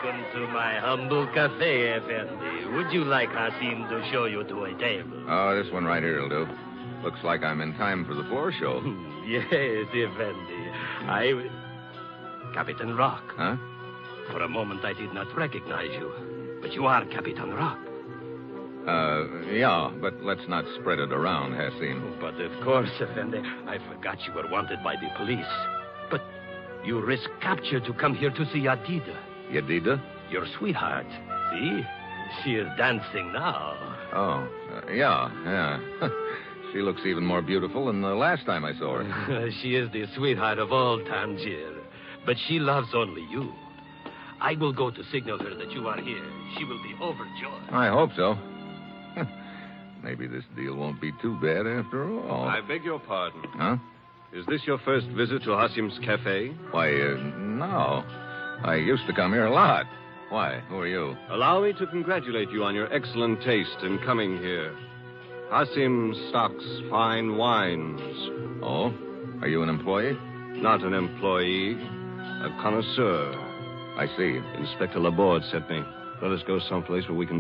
Welcome to my humble cafe, Effendi. Would you like Hasim to show you to a table? Oh, this one right here will do. Looks like I'm in time for the floor show. Yes, Effendi. Captain Rock. Huh? For a moment, I did not recognize you. But you are Captain Rock. Yeah, but let's not spread it around, Hasim. But of course, Effendi, I forgot you were wanted by the police. But you risk capture to come here to see Yadida. Yadida? Your sweetheart. See? She is dancing now. Oh, yeah. She looks even more beautiful than the last time I saw her. She is the sweetheart of all Tangier. But she loves only you. I will go to signal her that you are here. She will be overjoyed. I hope so. Maybe this deal won't be too bad after all. I beg your pardon. Huh? Is this your first visit to Hasim's Cafe? Why, no. I used to come here a lot. Why? Who are you? Allow me to congratulate you on your excellent taste in coming here. Hasim stocks fine wines. Oh? Are you an employee? Not an employee, a connoisseur. I see. Inspector Laborde sent me. Let us go someplace where we can